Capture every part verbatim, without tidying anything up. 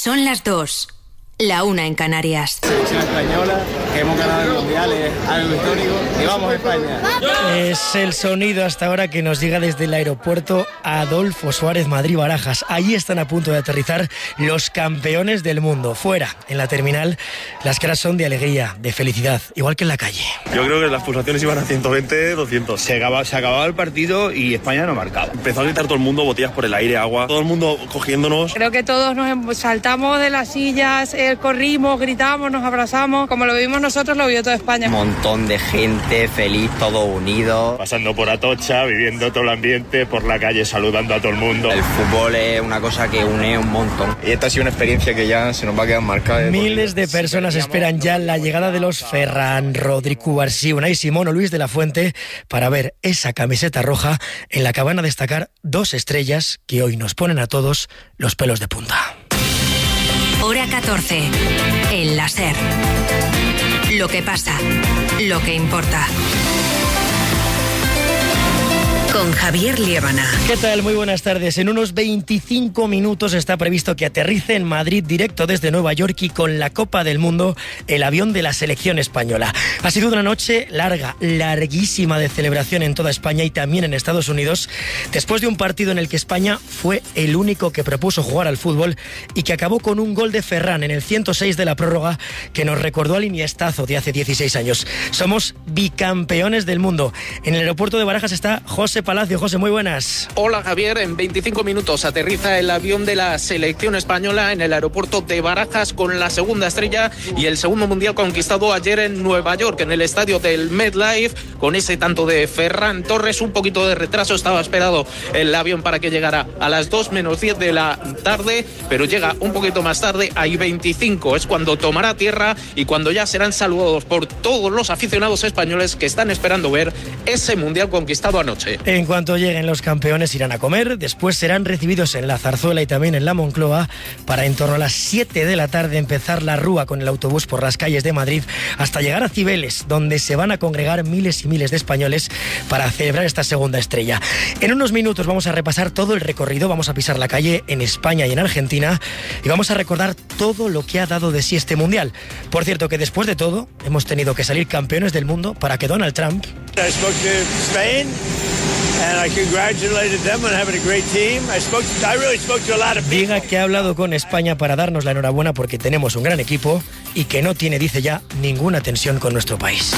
Son las dos. La una en Canarias. Selección española, que hemos ganado el mundial, es algo histórico. Y vamos a España. Es el sonido hasta ahora que nos llega desde el aeropuerto Adolfo Suárez Madrid-Barajas. Allí están a punto de aterrizar los campeones del mundo. Fuera, en la terminal, las caras son de alegría, de felicidad, igual que en la calle. Yo creo que las pulsaciones iban a ciento veinte, doscientos. Se acababa, se acababa el partido y España no marcaba. Empezó a gritar todo el mundo, botellas por el aire, agua, todo el mundo cogiéndonos. Creo que todos nos saltamos de las sillas, eh, corrimos, gritamos, nos abrazamos. Como lo vivimos nosotros, lo vivió toda España. Un montón de gente feliz, todo unido. Pasando por Atocha, viviendo todo el ambiente, por la calle saludando a todo el mundo. El fútbol es una cosa que une un montón. Y esta ha sido una experiencia que ya se nos va a quedar marcada. Miles de personas esperan ya la llegada de los Ferran, Rodri, Cubarsí, Unai Simón o Luis de la Fuente para ver esa camiseta roja en la que van a destacar dos estrellas que hoy nos ponen a todos los pelos de punta. Hora catorce. El láser. Lo que pasa, lo que importa. Con Javier Liébana. ¿Qué tal? Muy buenas tardes. En unos veinticinco minutos está previsto que aterrice en Madrid directo desde Nueva York y con la Copa del Mundo el avión de la selección española. Ha sido una noche larga, larguísima de celebración en toda España y también en Estados Unidos, después de un partido en el que España fue el único que propuso jugar al fútbol y que acabó con un gol de Ferran en el ciento seis de la prórroga que nos recordó al Iniestazo de hace dieciséis años. Somos bicampeones del mundo. En el aeropuerto de Barajas está José Palacio. José, muy buenas. Hola Javier, en veinticinco minutos aterriza el avión de la selección española en el aeropuerto de Barajas con la segunda estrella y el segundo mundial conquistado ayer en Nueva York, en el estadio del MetLife, con ese tanto de Ferran Torres. Un poquito de retraso, estaba esperado el avión para que llegara a las dos menos diez de la tarde, pero llega un poquito más tarde, hay veinticinco, es cuando tomará tierra y cuando ya serán saludados por todos los aficionados españoles que están esperando ver ese mundial conquistado anoche. En cuanto lleguen los campeones irán a comer, después serán recibidos en la Zarzuela y también en la Moncloa para en torno a las siete de la tarde empezar la rúa con el autobús por las calles de Madrid hasta llegar a Cibeles, donde se van a congregar miles y miles de españoles para celebrar esta segunda estrella. En unos minutos vamos a repasar todo el recorrido, vamos a pisar la calle en España y en Argentina y vamos a recordar todo lo que ha dado de sí este mundial. Por cierto que después de todo hemos tenido que salir campeones del mundo para que Donald Trump I spoke to Spain and I congratulated them on having a great team. I spoke to, I really spoke to a lot of people. Diga que ha hablado con España para darnos la enhorabuena porque tenemos un gran equipo y que no tiene, dice ya, ninguna tensión con nuestro país.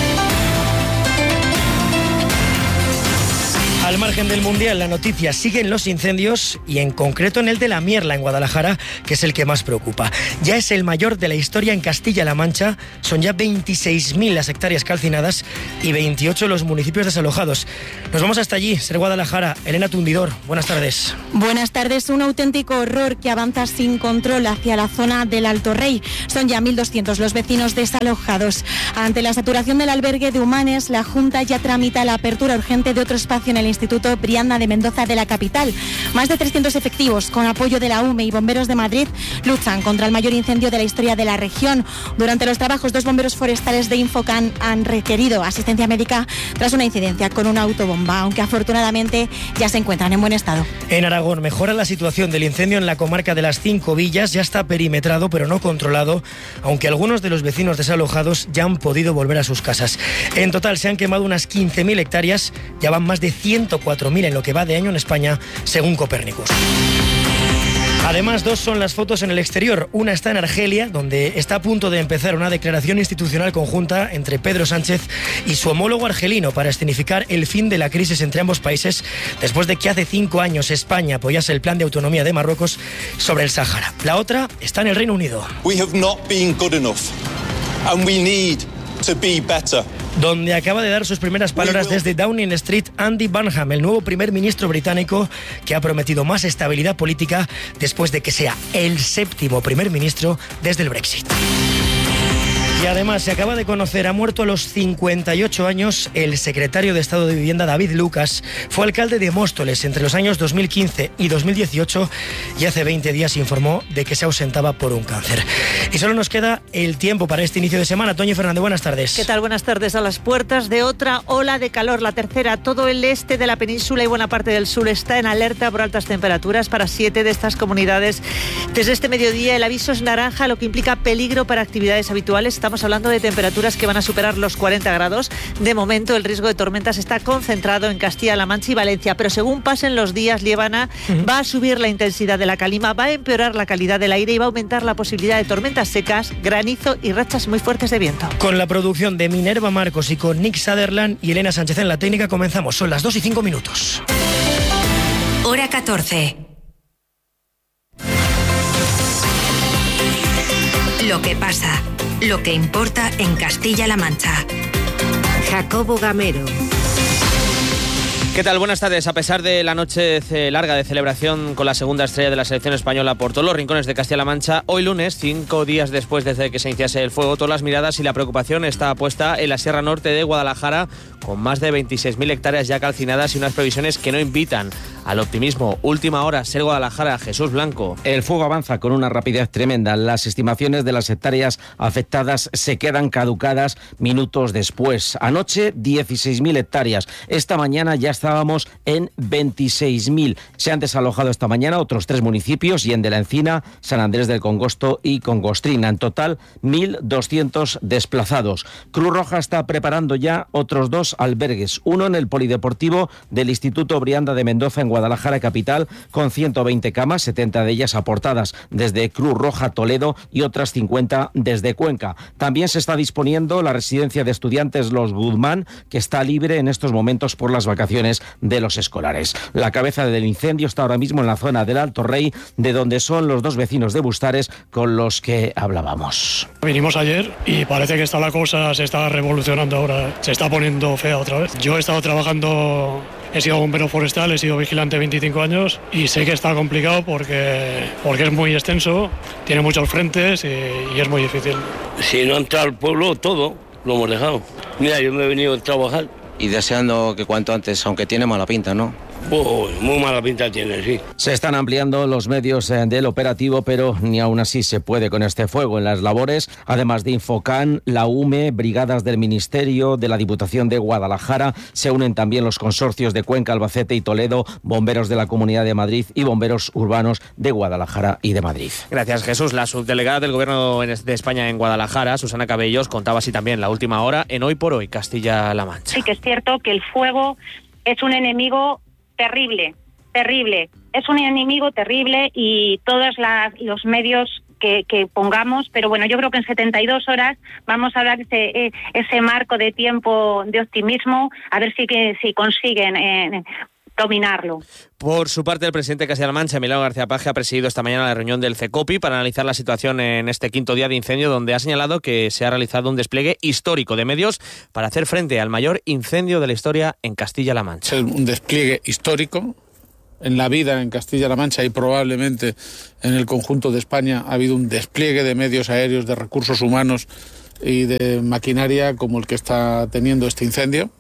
Al margen del Mundial, la noticia sigue en los incendios y en concreto en el de La Mierla, en Guadalajara, que es el que más preocupa. Ya es el mayor de la historia en Castilla-La Mancha, son ya veintiséis mil las hectáreas calcinadas y veintiocho los municipios desalojados. Nos vamos hasta allí, ser Guadalajara. Elena Tundidor, buenas tardes. Buenas tardes, un auténtico horror que avanza sin control hacia la zona del Alto Rey. Son ya mil doscientos los vecinos desalojados. Ante la saturación del albergue de Humanes, la Junta ya tramita la apertura urgente de otro espacio en el Instituto Brianda de Mendoza de la capital. Más de trescientos efectivos, con apoyo de la U M E y bomberos de Madrid, luchan contra el mayor incendio de la historia de la región. Durante los trabajos, dos bomberos forestales de Infocan han requerido asistencia médica tras una incidencia con una autobomba, aunque afortunadamente ya se encuentran en buen estado. En Aragón mejora la situación del incendio en la comarca de las Cinco Villas. Ya está perimetrado, pero no controlado, aunque algunos de los vecinos desalojados ya han podido volver a sus casas. En total se han quemado unas quince mil hectáreas, ya van más de ciento cuatro mil en lo que va de año en España, según Copérnicus. Además, dos son las fotos en el exterior. Una está en Argelia, donde está a punto de empezar una declaración institucional conjunta entre Pedro Sánchez y su homólogo argelino para escenificar el fin de la crisis entre ambos países, después de que hace cinco años España apoyase el plan de autonomía de Marruecos sobre el Sáhara. La otra está en el Reino Unido. We have not been good enough, and we need to be better. Donde acaba de dar sus primeras palabras desde Downing Street Andy Burnham, el nuevo primer ministro británico, que ha prometido más estabilidad política después de que sea el séptimo primer ministro desde el Brexit. Y además se acaba de conocer, ha muerto a los cincuenta y ocho años el secretario de Estado de Vivienda David Lucas. Fue alcalde de Móstoles entre los años dos mil quince y dos mil dieciocho y hace veinte días informó de que se ausentaba por un cáncer. Y solo nos queda el tiempo para este inicio de semana. Toño Fernández, buenas tardes. ¿Qué tal? Buenas tardes. A las puertas de otra ola de calor, la tercera. Todo el este de la península y buena parte del sur está en alerta por altas temperaturas para siete de estas comunidades. Desde este mediodía el aviso es naranja, lo que implica peligro para actividades habituales. Estamos hablando de temperaturas que van a superar los cuarenta grados. De momento el riesgo de tormentas está concentrado en Castilla-La Mancha y Valencia, pero según pasen los días, Liébana, uh-huh. va a subir la intensidad de la calima, va a empeorar la calidad del aire y va a aumentar la posibilidad de tormentas secas, granizo y rachas muy fuertes de viento. Con la producción de Minerva Marcos y con Nick Sutherland y Elena Sánchez en la técnica comenzamos. Son las dos y cinco minutos. Hora catorce. Lo que pasa, lo que importa en Castilla-La Mancha. Jacobo Gamero. ¿Qué tal? Buenas tardes. A pesar de la noche larga de celebración con la segunda estrella de la selección española por todos los rincones de Castilla-La Mancha, hoy lunes, cinco días después desde que se iniciase el fuego, todas las miradas y la preocupación está puesta en la Sierra Norte de Guadalajara, con más de veintiséis mil hectáreas ya calcinadas y unas previsiones que no invitan al optimismo. Última hora, Ser Guadalajara, Jesús Blanco. El fuego avanza con una rapidez tremenda. Las estimaciones de las hectáreas afectadas se quedan caducadas minutos después. Anoche, dieciséis mil hectáreas. Esta mañana ya estábamos en veintiséis mil. Se han desalojado esta mañana otros tres municipios, Yen de la Encina, San Andrés del Congosto y Congostrina. En total, mil doscientos desplazados. Cruz Roja está preparando ya otros dos albergues. Uno en el Polideportivo del Instituto Brianda de Mendoza, en Guadalajara capital, con ciento veinte camas, setenta de ellas aportadas desde Cruz Roja Toledo y otras cincuenta desde Cuenca. También se está disponiendo la residencia de estudiantes Los Guzmán, que está libre en estos momentos por las vacaciones de los escolares. La cabeza del incendio está ahora mismo en la zona del Alto Rey, de donde son los dos vecinos de Bustares con los que hablábamos. Vinimos ayer y parece que está la cosa, se está revolucionando ahora, se está poniendo fea otra vez. Yo he estado trabajando, he sido bombero forestal, he sido vigilante veinticinco años y sé que está complicado porque, porque es muy extenso, tiene muchos frentes y, y es muy difícil. Si no ha entrado al pueblo, todo lo hemos dejado. Mira, yo me he venido a trabajar. Y deseando que cuanto antes, aunque tiene mala pinta, ¿no? Oh, muy mala pinta tiene, sí. Se están ampliando los medios del operativo, pero ni aún así se puede con este fuego. En las labores, además de Infocan, la U M E, brigadas del Ministerio, de la Diputación de Guadalajara, se unen también los consorcios de Cuenca, Albacete y Toledo, bomberos de la Comunidad de Madrid y bomberos urbanos de Guadalajara y de Madrid. Gracias, Jesús. La subdelegada del Gobierno de España en Guadalajara, Susana Cabellos, contaba así también la última hora en Hoy por Hoy, Castilla-La Mancha. Sí que es cierto que el fuego es un enemigo terrible, terrible. Es un enemigo terrible y todos las, los medios que, que pongamos, pero bueno, yo creo que en setenta y dos horas vamos a dar ese, ese marco de tiempo de optimismo, a ver si, que, si consiguen eh, dominarlo. Por su parte, el presidente de Castilla-La Mancha, Emiliano García Paje, ha presidido esta mañana la reunión del CECOPI para analizar la situación en este quinto día de incendio, donde ha señalado que se ha realizado un despliegue histórico de medios para hacer frente al mayor incendio de la historia en Castilla-La Mancha. Es un despliegue histórico en la vida en Castilla-La Mancha y probablemente en el conjunto de España. Ha habido un despliegue de medios aéreos, de recursos humanos y de maquinaria como el que está teniendo este incendio.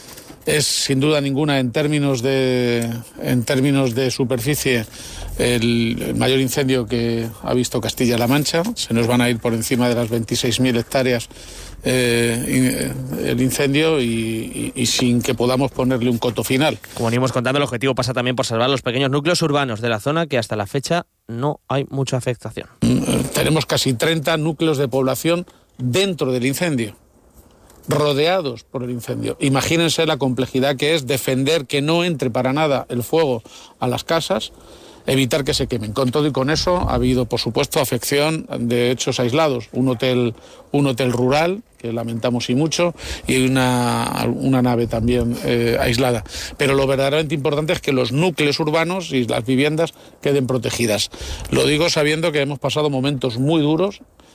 Es sin duda ninguna en términos de en términos de superficie el, el mayor incendio que ha visto Castilla-La Mancha. Se nos van a ir por encima de las veintiséis mil hectáreas eh, el incendio y, y, y sin que podamos ponerle un coto final. Como venimos contando, el objetivo pasa también por salvar los pequeños núcleos urbanos de la zona, que hasta la fecha no hay mucha afectación. Tenemos casi treinta núcleos de población dentro del incendio, rodeados por el incendio. Imagínense la complejidad que es defender que no entre para nada el fuego a las casas, evitar que se quemen. Con todo y con eso ha habido, por supuesto, afección de hechos aislados. Un hotel, un hotel rural, que lamentamos y mucho, y una, una nave también eh, aislada. Pero lo verdaderamente importante es que los núcleos urbanos y las viviendas queden protegidas. Lo digo sabiendo que hemos pasado momentos muy duros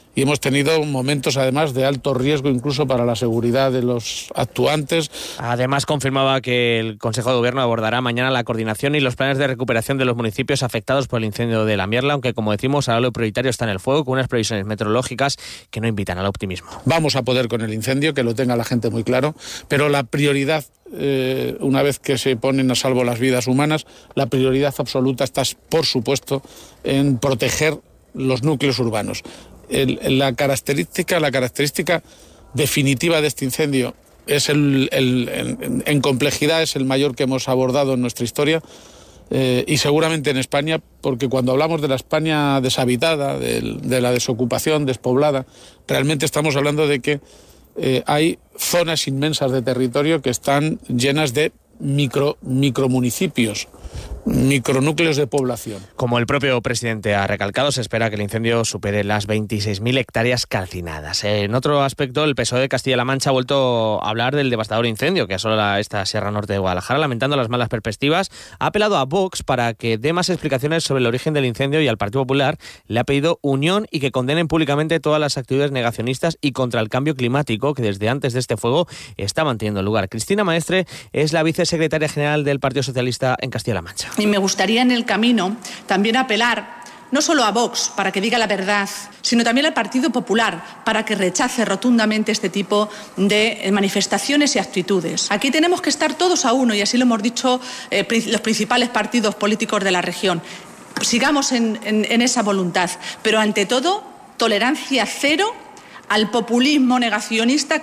y hemos tenido momentos además de alto riesgo incluso para la seguridad de los actuantes. Además confirmaba que el Consejo de Gobierno abordará mañana la coordinación y los planes de recuperación de los municipios afectados por el incendio de La Mierla, aunque como decimos ahora lo prioritario está en el fuego, con unas previsiones meteorológicas que no invitan al optimismo. Vamos a poder con el incendio, que lo tenga la gente muy claro, pero la prioridad, eh, una vez que se ponen a salvo las vidas humanas, la prioridad absoluta está, por supuesto, en proteger los núcleos urbanos. El, la característica, la característica definitiva de este incendio es el, el, en, en complejidad es el mayor que hemos abordado en nuestra historia, eh, y seguramente en España, porque cuando hablamos de la España deshabitada, de, de la desocupación, despoblada, realmente estamos hablando de que eh, hay zonas inmensas de territorio que están llenas de micro, micromunicipios, micronúcleos de población. Como el propio presidente ha recalcado, se espera que el incendio supere las veintiséis mil hectáreas calcinadas. En otro aspecto, el P S O E de Castilla-La Mancha ha vuelto a hablar del devastador incendio que asola esta Sierra Norte de Guadalajara, lamentando las malas perspectivas. Ha apelado a Vox para que dé más explicaciones sobre el origen del incendio y al Partido Popular le ha pedido unión y que condenen públicamente todas las actividades negacionistas y contra el cambio climático que desde antes de este fuego está manteniendo lugar. Cristina Maestre es la vicesecretaria general del Partido Socialista en Castilla-La Mancha. Y me gustaría en el camino también apelar no solo a Vox para que diga la verdad, sino también al Partido Popular para que rechace rotundamente este tipo de manifestaciones y actitudes. Aquí tenemos que estar todos a uno y así lo hemos dicho eh, los principales partidos políticos de la región. Sigamos en, en, en esa voluntad, pero ante todo, tolerancia cero al populismo negacionista.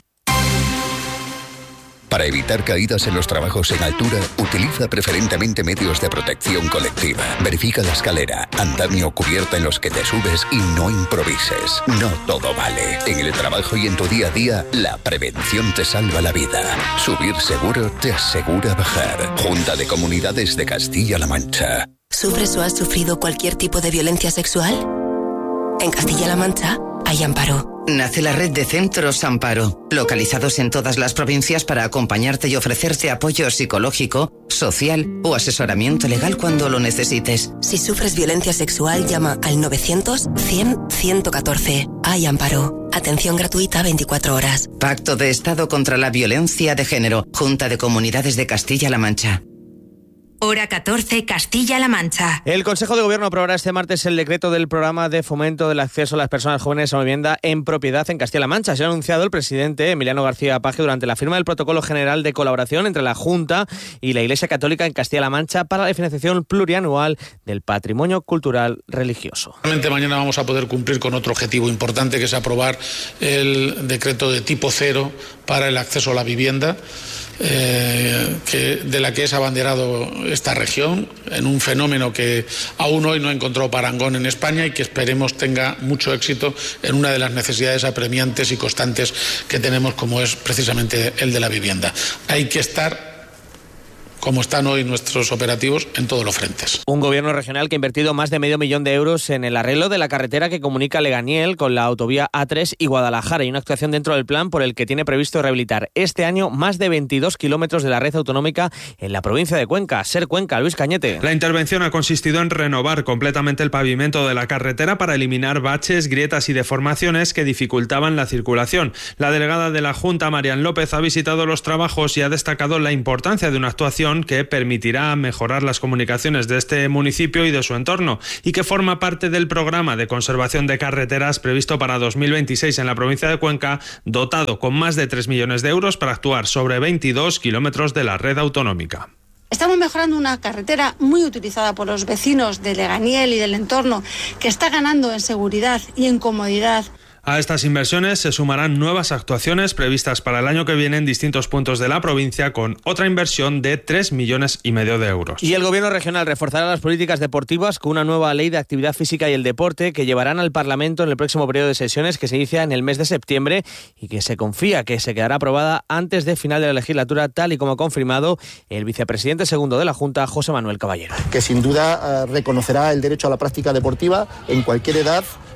Para evitar caídas en los trabajos en altura, utiliza preferentemente medios de protección colectiva. Verifica la escalera, andamio o cubierta en los que te subes y no improvises. No todo vale. En el trabajo y en tu día a día, la prevención te salva la vida. Subir seguro te asegura bajar. Junta de Comunidades de Castilla-La Mancha. ¿Sufres o has sufrido cualquier tipo de violencia sexual? En Castilla-La Mancha hay Amparo. Nace la red de Centros Amparo, localizados en todas las provincias para acompañarte y ofrecerte apoyo psicológico, social o asesoramiento legal cuando lo necesites. Si sufres violencia sexual, llama al novecientos cien ciento catorce. Hay Amparo. Atención gratuita veinticuatro horas. Pacto de Estado contra la Violencia de Género. Junta de Comunidades de Castilla-La Mancha. Hora catorce, Castilla-La Mancha. El Consejo de Gobierno aprobará este martes el decreto del programa de fomento del acceso a las personas jóvenes a una vivienda en propiedad en Castilla-La Mancha. Se ha anunciado el presidente Emiliano García Paje durante la firma del protocolo general de colaboración entre la Junta y la Iglesia Católica en Castilla-La Mancha para la financiación plurianual del patrimonio cultural religioso. Realmente mañana vamos a poder cumplir con otro objetivo importante, que es aprobar el decreto de tipo cero para el acceso a la vivienda. Eh, que, de la que es abanderado esta región, en un fenómeno que aún hoy no ha encontrado parangón en España y que esperemos tenga mucho éxito en una de las necesidades apremiantes y constantes que tenemos, como es precisamente el de la vivienda. Hay que estar, como están hoy nuestros operativos, en todos los frentes. Un gobierno regional que ha invertido más de medio millón de euros en el arreglo de la carretera que comunica Leganiel con la autovía A tres y Guadalajara, y una actuación dentro del plan por el que tiene previsto rehabilitar este año más de veintidós kilómetros de la red autonómica en la provincia de Cuenca. Ser Cuenca, Luis Cañete. La intervención ha consistido en renovar completamente el pavimento de la carretera para eliminar baches, grietas y deformaciones que dificultaban la circulación. La delegada de la Junta, Marian López, ha visitado los trabajos y ha destacado la importancia de una actuación que permitirá mejorar las comunicaciones de este municipio y de su entorno, y que forma parte del programa de conservación de carreteras previsto para dos mil veintiséis en la provincia de Cuenca, dotado con más de tres millones de euros para actuar sobre veintidós kilómetros de la red autonómica. Estamos mejorando una carretera muy utilizada por los vecinos de Leganiel y del entorno, que está ganando en seguridad y en comodidad. A estas inversiones se sumarán nuevas actuaciones previstas para el año que viene en distintos puntos de la provincia, con otra inversión de tres millones y medio de euros. Y el Gobierno regional reforzará las políticas deportivas con una nueva ley de actividad física y el deporte que llevarán al Parlamento en el próximo periodo de sesiones, que se inicia en el mes de septiembre y que se confía que se quedará aprobada antes de final de la legislatura, tal y como ha confirmado el vicepresidente segundo de la Junta, José Manuel Caballero. Que sin duda eh, reconocerá el derecho a la práctica deportiva en cualquier edad,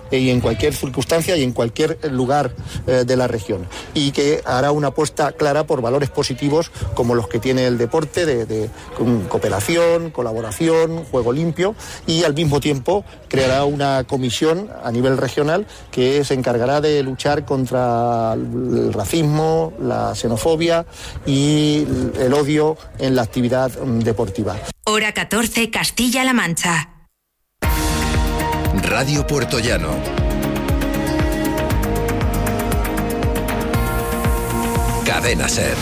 y en cualquier circunstancia y en cualquier lugar eh, de la región, y que hará una apuesta clara por valores positivos como los que tiene el deporte, de, de con cooperación, colaboración, juego limpio, y al mismo tiempo creará una comisión a nivel regional que se encargará de luchar contra el racismo, la xenofobia y el odio en la actividad deportiva. Hora catorce, Castilla-La Mancha. Radio Puertollano. Cadena SER.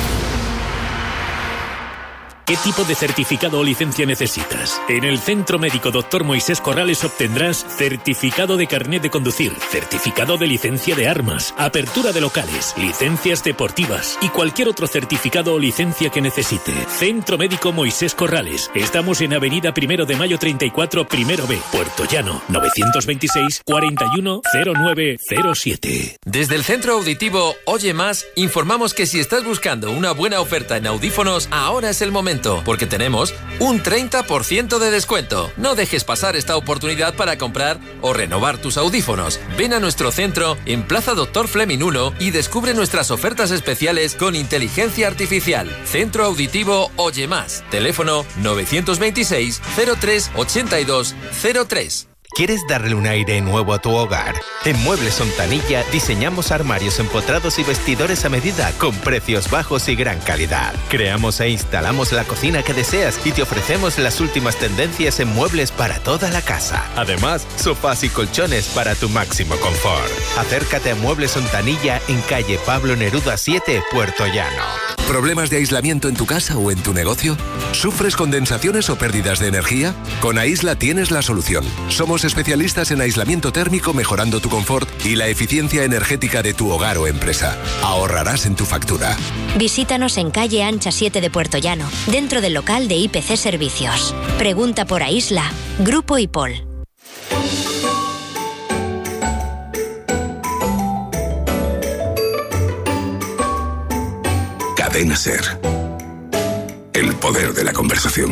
¿Qué tipo de certificado o licencia necesitas? En el Centro Médico doctor Moisés Corrales obtendrás certificado de carnet de conducir, certificado de licencia de armas, apertura de locales, licencias deportivas y cualquier otro certificado o licencia que necesite. Centro Médico Moisés Corrales. Estamos en Avenida Primero de Mayo treinta y cuatro, Primero B, Puerto Llano, novecientos veintiséis, cuarenta y uno, cero nueve cero siete. Desde el Centro Auditivo Oye Más, informamos que si estás buscando una buena oferta en audífonos, ahora es el momento. Porque tenemos un treinta por ciento de descuento. No dejes pasar esta oportunidad para comprar o renovar tus audífonos. Ven a nuestro centro en Plaza Doctor Fleming uno y descubre nuestras ofertas especiales con inteligencia artificial. Centro Auditivo Oye Más. Teléfono novecientos veintiséis, cero tres, ochenta y dos, cero tres. ¿Quieres darle un aire nuevo a tu hogar? En Muebles Ontanilla diseñamos armarios empotrados y vestidores a medida con precios bajos y gran calidad. Creamos e instalamos la cocina que deseas y te ofrecemos las últimas tendencias en muebles para toda la casa. Además, sofás y colchones para tu máximo confort. Acércate a Muebles Ontanilla en calle Pablo Neruda siete, Puerto Llano. ¿Problemas de aislamiento en tu casa o en tu negocio? ¿Sufres condensaciones o pérdidas de energía? Con Aisla tienes la solución. Somos especialistas en aislamiento térmico, mejorando tu confort y la eficiencia energética de tu hogar o empresa. Ahorrarás en tu factura. Visítanos en calle Ancha siete de Puerto Llano, dentro del local de I P C Servicios. Pregunta por Aisla. Grupo IPOL. Cadena SER. El poder de la conversación.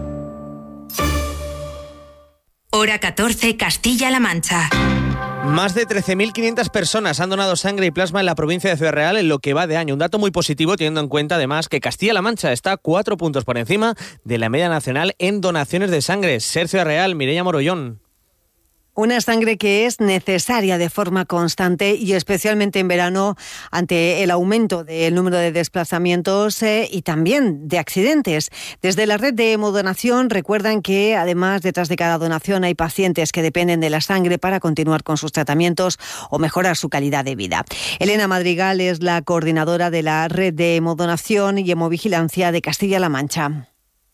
Hora catorce, Castilla-La Mancha. Más de trece mil quinientas personas han donado sangre y plasma en la provincia de Ciudad Real en lo que va de año. Un dato muy positivo, teniendo en cuenta además que Castilla-La Mancha está cuatro puntos por encima de la media nacional en donaciones de sangre. Ser Ciudad Real, Mireia Morollón. Una sangre que es necesaria de forma constante y especialmente en verano ante el aumento del número de desplazamientos eh, y también de accidentes. Desde la red de Hemodonación recuerdan que además detrás de cada donación hay pacientes que dependen de la sangre para continuar con sus tratamientos o mejorar su calidad de vida. Elena Madrigal es la coordinadora de la red de Hemodonación y Hemovigilancia de Castilla-La Mancha.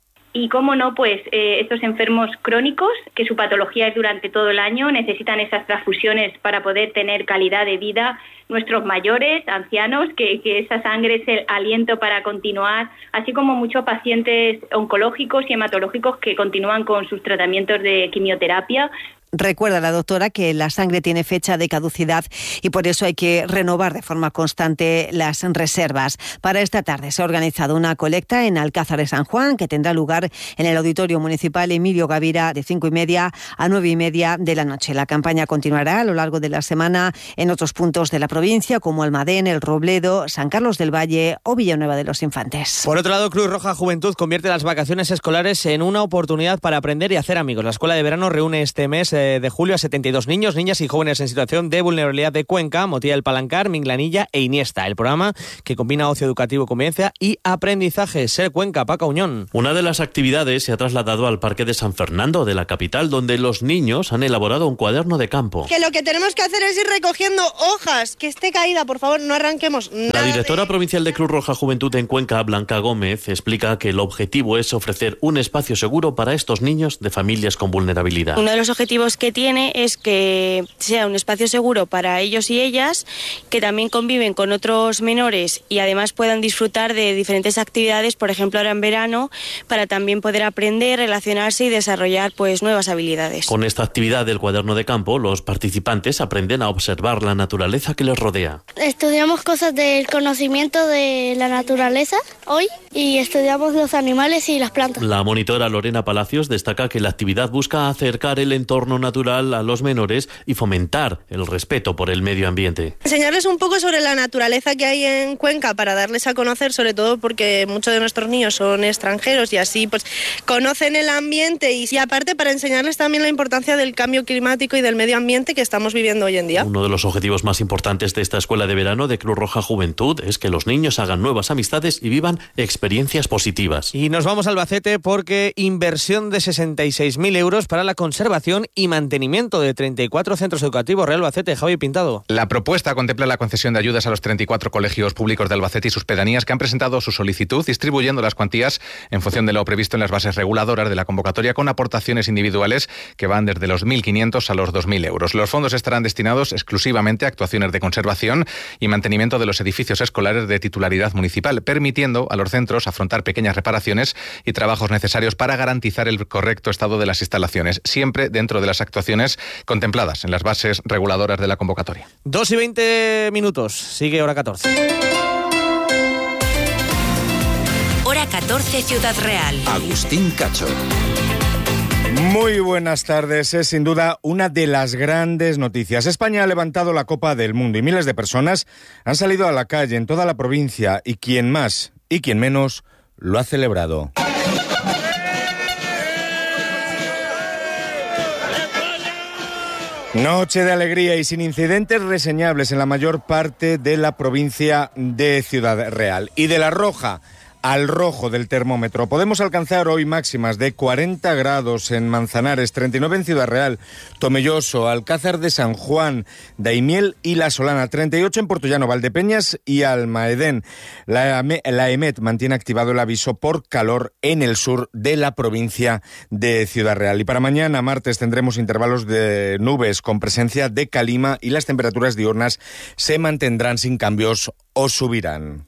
Y cómo no, pues eh, estos enfermos crónicos, que su patología es durante todo el año, necesitan esas transfusiones para poder tener calidad de vida. Nuestros mayores, ancianos, que, que esa sangre es el aliento para continuar, así como muchos pacientes oncológicos y hematológicos que continúan con sus tratamientos de quimioterapia. Recuerda la doctora que la sangre tiene fecha de caducidad y por eso hay que renovar de forma constante las reservas. Para esta tarde se ha organizado una colecta en Alcázar de San Juan que tendrá lugar en el Auditorio Municipal Emilio Gavira de cinco y media a nueve y media de la noche. La campaña continuará a lo largo de la semana en otros puntos de la provincia como Almadén, El Robledo, San Carlos del Valle o Villanueva de los Infantes. Por otro lado, Cruz Roja Juventud convierte las vacaciones escolares en una oportunidad para aprender y hacer amigos. La escuela de verano reúne este mes eh, de julio a setenta y dos niños, niñas y jóvenes en situación de vulnerabilidad de Cuenca, Motilla del Palancar, Minglanilla e Iniesta. El programa que combina ocio educativo, convivencia y aprendizaje. Ser Cuenca, Paca Uñón. Una de las actividades se ha trasladado al Parque de San Fernando de la capital, donde los niños han elaborado un cuaderno de campo. Que lo que tenemos que hacer es ir recogiendo hojas, que esté caída, por favor, no arranquemos nada. La directora de... provincial de Cruz Roja Juventud en Cuenca, Blanca Gómez, explica que el objetivo es ofrecer un espacio seguro para estos niños de familias con vulnerabilidad. Uno de los objetivos que tiene es que sea un espacio seguro para ellos y ellas, que también conviven con otros menores y además puedan disfrutar de diferentes actividades, por ejemplo ahora en verano, para también poder aprender, relacionarse y desarrollar pues nuevas habilidades. Con esta actividad del cuaderno de campo, los participantes aprenden a observar la naturaleza que les rodea. Estudiamos cosas del conocimiento de la naturaleza hoy y estudiamos los animales y las plantas. La monitora Lorena Palacios destaca que la actividad busca acercar el entorno entorno natural a los menores y fomentar el respeto por el medio ambiente. Enseñarles un poco sobre la naturaleza que hay en Cuenca para darles a conocer, sobre todo porque muchos de nuestros niños son extranjeros y así pues conocen el ambiente y, y aparte para enseñarles también la importancia del cambio climático y del medio ambiente que estamos viviendo hoy en día. Uno de los objetivos más importantes de esta escuela de verano de Cruz Roja Juventud es que los niños hagan nuevas amistades y vivan experiencias positivas. Y nos vamos a Albacete porque inversión de sesenta y seis mil euros para la conservación y mantenimiento de treinta y cuatro centros educativos Real Albacete. Javi Pintado. La propuesta contempla la concesión de ayudas a los treinta y cuatro colegios públicos de Albacete y sus pedanías que han presentado su solicitud, distribuyendo las cuantías en función de lo previsto en las bases reguladoras de la convocatoria, con aportaciones individuales que van desde los mil quinientos a los dos mil euros. Los fondos estarán destinados exclusivamente a actuaciones de conservación y mantenimiento de los edificios escolares de titularidad municipal, permitiendo a los centros afrontar pequeñas reparaciones y trabajos necesarios para garantizar el correcto estado de las instalaciones, siempre dentro de las actuaciones contempladas en las bases reguladoras de la convocatoria. Dos y veinte minutos, sigue hora catorce. Hora catorce, Ciudad Real. Agustín Cacho. Muy buenas tardes. Es sin duda una de las grandes noticias. España ha levantado la Copa del Mundo y miles de personas han salido a la calle en toda la provincia y quien más y quien menos lo ha celebrado. Noche de alegría y sin incidentes reseñables en la mayor parte de la provincia de Ciudad Real. Y de la roja al rojo del termómetro. Podemos alcanzar hoy máximas de cuarenta grados en Manzanares, treinta y nueve en Ciudad Real, Tomelloso, Alcázar de San Juan, Daimiel y La Solana, treinta y ocho en Portollano, Valdepeñas y Almaedén. La, la EMET mantiene activado el aviso por calor en el sur de la provincia de Ciudad Real. Y para mañana, martes, tendremos intervalos de nubes con presencia de calima y las temperaturas diurnas se mantendrán sin cambios o subirán.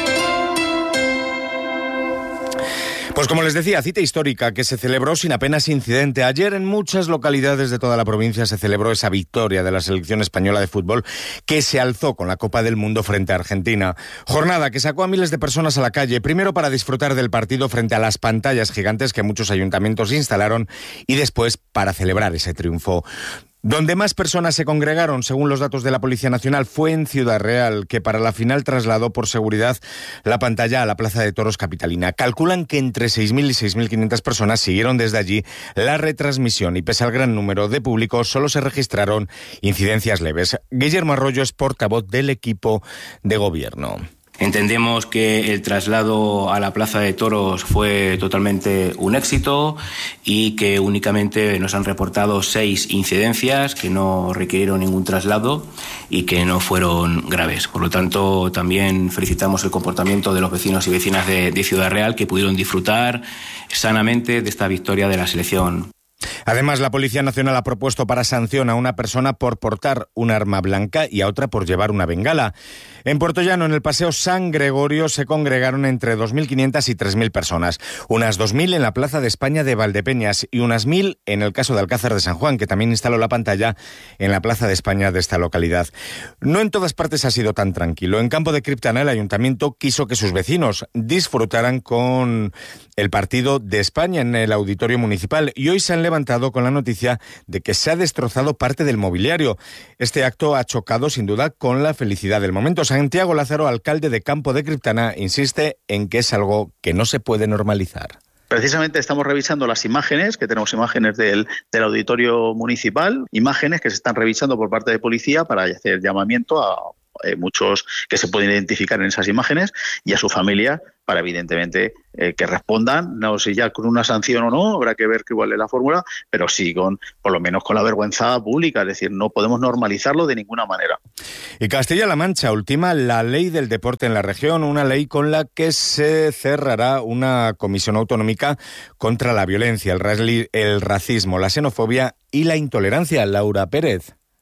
Pues como les decía, cita histórica que se celebró sin apenas incidente. Ayer en muchas localidades de toda la provincia se celebró esa victoria de la selección española de fútbol que se alzó con la Copa del Mundo frente a Argentina. Jornada que sacó a miles de personas a la calle, primero para disfrutar del partido frente a las pantallas gigantes que muchos ayuntamientos instalaron y después para celebrar ese triunfo. Donde más personas se congregaron, según los datos de la Policía Nacional, fue en Ciudad Real, que para la final trasladó por seguridad la pantalla a la Plaza de Toros capitalina. Calculan que entre seis mil y seis mil quinientas personas siguieron desde allí la retransmisión y pese al gran número de público solo se registraron incidencias leves. Guillermo Arroyo es portavoz del equipo de gobierno. Entendemos que el traslado a la Plaza de Toros fue totalmente un éxito y que únicamente nos han reportado seis incidencias que no requirieron ningún traslado y que no fueron graves. Por lo tanto, también felicitamos el comportamiento de los vecinos y vecinas de, de Ciudad Real que pudieron disfrutar sanamente de esta victoria de la selección. Además, la Policía Nacional ha propuesto para sanción a una persona por portar un arma blanca y a otra por llevar una bengala. En Puertollano, en el Paseo San Gregorio, se congregaron entre dos mil quinientas y tres mil personas. Unas dos mil en la Plaza de España de Valdepeñas y unas mil en el caso de Alcázar de San Juan, que también instaló la pantalla en la Plaza de España de esta localidad. No en todas partes ha sido tan tranquilo. En Campo de Criptana, el Ayuntamiento quiso que sus vecinos disfrutaran con el partido de España en el Auditorio Municipal y hoy se han levantado con la noticia de que se ha destrozado parte del mobiliario. Este acto ha chocado sin duda con la felicidad del momento. Santiago Lázaro, alcalde de Campo de Criptana, insiste en que es algo que no se puede normalizar. Precisamente estamos revisando las imágenes, que tenemos imágenes del, del auditorio municipal, imágenes que se están revisando por parte de policía para hacer llamamiento a eh, muchos que se pueden identificar en esas imágenes y a su familia para evidentemente eh, que respondan, no sé ya con una sanción o no, habrá que ver que igual es la fórmula, pero sí con por lo menos con la vergüenza pública, es decir, no podemos normalizarlo de ninguna manera. Y Castilla-La Mancha ultima la ley del deporte en la región, una ley con la que se cerrará una comisión autonómica contra la violencia, el, el racismo, la xenofobia y la intolerancia. Laura Pérez.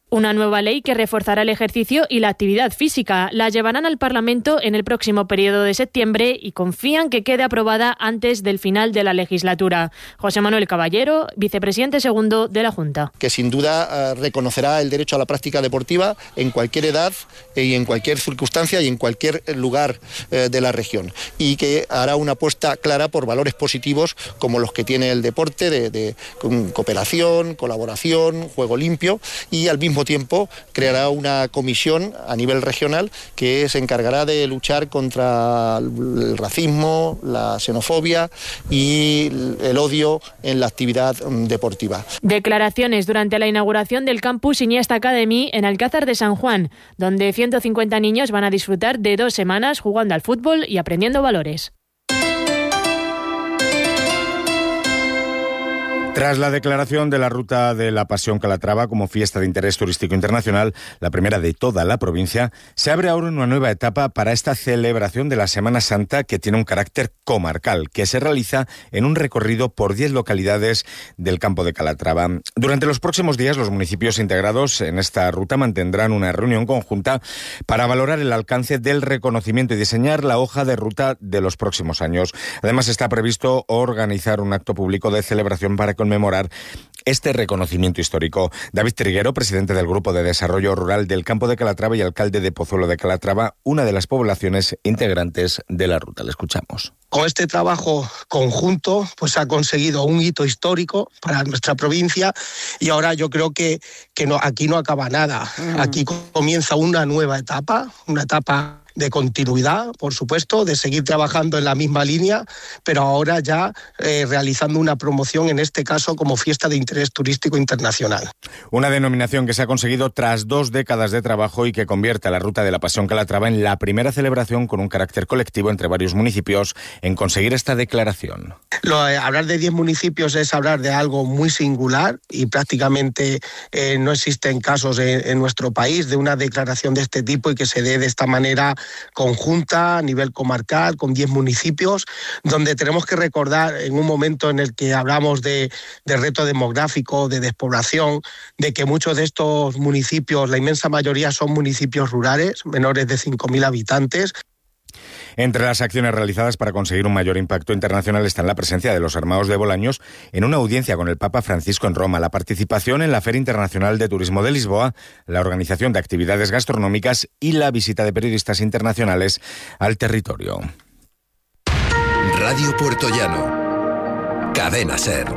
Una nueva ley que reforzará el ejercicio y la actividad física. La llevarán al Parlamento en el próximo periodo de septiembre y confían que quede aprobada antes del final de la legislatura. José Manuel Caballero, vicepresidente segundo de la Junta. Que sin duda eh, reconocerá el derecho a la práctica deportiva en cualquier edad y en cualquier circunstancia y en cualquier lugar eh, de la región. Y que hará una apuesta clara por valores positivos como los que tiene el deporte, de, de con cooperación, colaboración, juego limpio, y al mismo tiempo creará una comisión a nivel regional que se encargará de luchar contra el racismo, la xenofobia y el odio en la actividad deportiva. Declaraciones durante la inauguración del campus Iniesta Academy en Alcázar de San Juan, donde ciento cincuenta niños van a disfrutar de dos semanas jugando al fútbol y aprendiendo valores. Tras la declaración de la Ruta de la Pasión Calatrava como fiesta de interés turístico internacional, la primera de toda la provincia, se abre ahora una nueva etapa para esta celebración de la Semana Santa que tiene un carácter comarcal, que se realiza en un recorrido por diez localidades del campo de Calatrava. Durante los próximos días, los municipios integrados en esta ruta mantendrán una reunión conjunta para valorar el alcance del reconocimiento y diseñar la hoja de ruta de los próximos años. Además, está previsto organizar un acto público de celebración para conmemorar este reconocimiento histórico. David Triguero, presidente del Grupo de Desarrollo Rural del Campo de Calatrava y alcalde de Pozuelo de Calatrava, una de las poblaciones integrantes de la ruta. Le escuchamos. Con este trabajo conjunto, pues ha conseguido un hito histórico para nuestra provincia y ahora yo creo que, que no, aquí no acaba nada. Mm. Aquí comienza una nueva etapa, una etapa de continuidad, por supuesto, de seguir trabajando en la misma línea, pero ahora ya eh, realizando una promoción, en este caso como fiesta de interés turístico internacional. Una denominación que se ha conseguido tras dos décadas de trabajo y que convierte a la Ruta de la Pasión Calatrava en la primera celebración con un carácter colectivo entre varios municipios en conseguir esta declaración. Lo, eh, hablar de diez municipios es hablar de algo muy singular y prácticamente eh, no existen casos en, en nuestro país de una declaración de este tipo y que se dé de esta manera conjunta a nivel comarcal con diez municipios, donde tenemos que recordar en un momento en el que hablamos de, de reto demográfico, de despoblación, de que muchos de estos municipios, la inmensa mayoría son municipios rurales, menores de cinco mil habitantes. Entre las acciones realizadas para conseguir un mayor impacto internacional está la presencia de los Armados de Bolaños en una audiencia con el Papa Francisco en Roma, la participación en la Feria Internacional de Turismo de Lisboa, la organización de actividades gastronómicas y la visita de periodistas internacionales al territorio. Radio Puertollano. Cadena SER.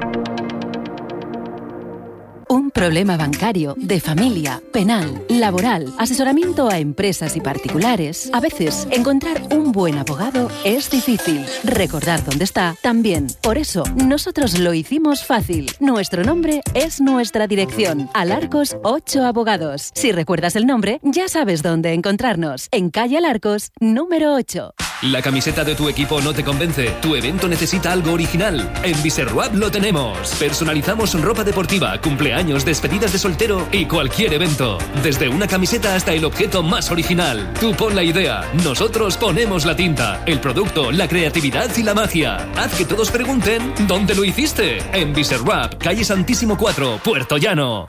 Un problema bancario, de familia, penal, laboral, asesoramiento a empresas y particulares. A veces, encontrar un buen abogado es difícil. Recordar dónde está, también. Por eso, nosotros lo hicimos fácil. Nuestro nombre es nuestra dirección. Alarcos ocho Abogados. Si recuerdas el nombre, ya sabes dónde encontrarnos. En calle Alarcos, número ocho. ¿La camiseta de tu equipo no te convence? ¿Tu evento necesita algo original? En Biserwap lo tenemos. Personalizamos ropa deportiva, cumpleaños, despedidas de soltero y cualquier evento. Desde una camiseta hasta el objeto más original. Tú pon la idea, nosotros ponemos la tinta, el producto, la creatividad y la magia. Haz que todos pregunten ¿dónde lo hiciste? En Biserwap, calle Santísimo cuatro, Puerto Llano.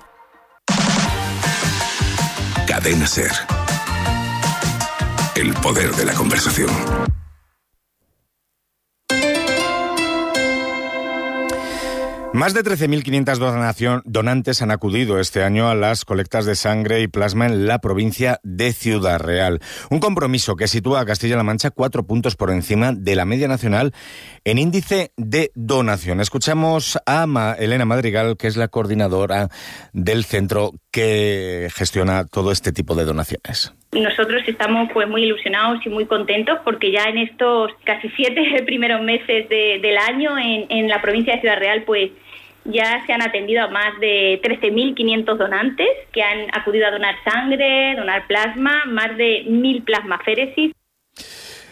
Cadena SER. El poder de la conversación. Más de trece mil quinientos donantes han acudido este año a las colectas de sangre y plasma en la provincia de Ciudad Real. Un compromiso que sitúa a Castilla-La Mancha cuatro puntos por encima de la media nacional en índice de donación. Escuchamos a Ma- Elena Madrigal, que es la coordinadora del centro que gestiona todo este tipo de donaciones. Nosotros estamos pues muy ilusionados y muy contentos porque ya en estos casi siete primeros meses de, del año en, en la provincia de Ciudad Real pues ya se han atendido a más de trece mil quinientos donantes que han acudido a donar sangre, donar plasma, más de mil plasmaféresis.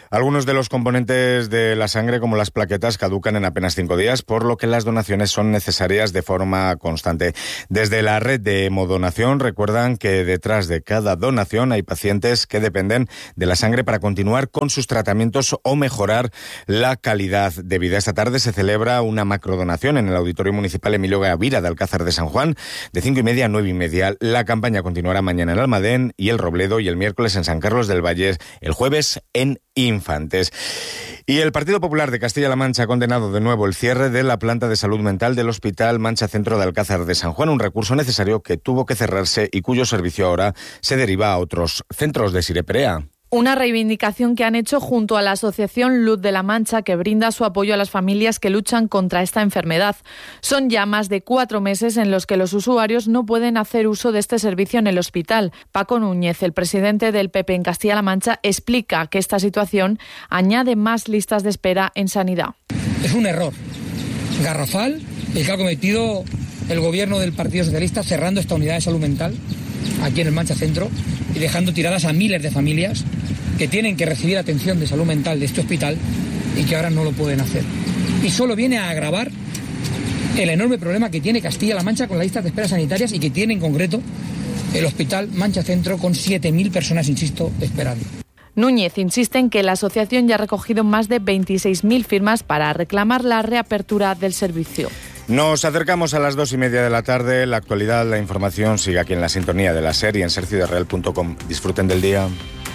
Algunos de los componentes de la sangre, como las plaquetas, caducan en apenas cinco días, por lo que las donaciones son necesarias de forma constante. Desde la red de Hemodonación recuerdan que detrás de cada donación hay pacientes que dependen de la sangre para continuar con sus tratamientos o mejorar la calidad de vida. Esta tarde se celebra una macrodonación en el Auditorio Municipal Emilio Gavira de Alcázar de San Juan, de cinco y media a nueve y media. La campaña continuará mañana en Almadén y El Robledo, y el miércoles en San Carlos del Valle, el jueves en Infantes. Y el Partido Popular de Castilla-La Mancha ha condenado de nuevo el cierre de la planta de salud mental del Hospital Mancha Centro de Alcázar de San Juan, un recurso necesario que tuvo que cerrarse y cuyo servicio ahora se deriva a otros centros de Sireperea. Una reivindicación que han hecho junto a la Asociación Luz de la Mancha, que brinda su apoyo a las familias que luchan contra esta enfermedad. Son ya más de cuatro meses en los que los usuarios no pueden hacer uso de este servicio en el hospital. Paco Núñez, el presidente del P P en Castilla-La Mancha, explica que esta situación añade más listas de espera en sanidad. Es un error garrafal el que ha cometido el gobierno del Partido Socialista cerrando esta unidad de salud mental aquí en el Mancha Centro y dejando tiradas a miles de familias que tienen que recibir atención de salud mental de este hospital y que ahora no lo pueden hacer. Y solo viene a agravar el enorme problema que tiene Castilla-La Mancha con las listas de espera sanitarias y que tiene en concreto el Hospital Mancha Centro con siete mil personas, insisto, esperando. Núñez insiste en que la asociación ya ha recogido más de veintiséis mil firmas para reclamar la reapertura del servicio. Nos acercamos a las dos y media de la tarde. La actualidad, la información sigue aquí en la sintonía de la SER y en ser ciudad real punto com. Disfruten del día.